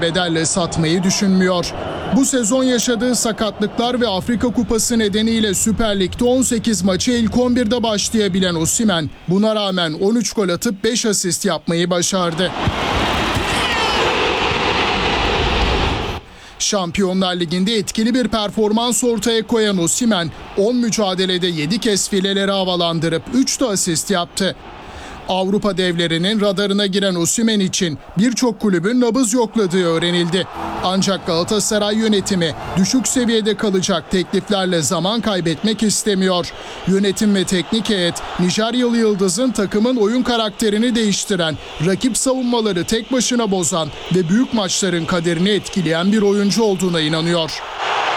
bedelle satmayı düşünmüyor. Bu sezon yaşadığı sakatlıklar ve Afrika Kupası nedeniyle Süper Lig'de 18 maçı ilk 11'de başlayabilen Osimhen buna rağmen 13 gol atıp 5 asist yapmayı başardı. Şampiyonlar Ligi'nde etkili bir performans ortaya koyan Osimhen 10 mücadelede 7 kez fileleri havalandırıp 3 de asist yaptı. Avrupa devlerinin radarına giren Osimhen için birçok kulübün nabız yokladığı öğrenildi. Ancak Galatasaray yönetimi düşük seviyede kalacak tekliflerle zaman kaybetmek istemiyor. Yönetim ve teknik heyet Nijeryalı yıldızın takımın oyun karakterini değiştiren, rakip savunmaları tek başına bozan ve büyük maçların kaderini etkileyen bir oyuncu olduğuna inanıyor.